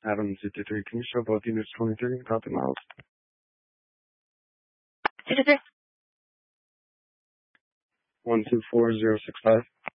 Adam 53, can you show both units 23 and copy miles? 63. 124065.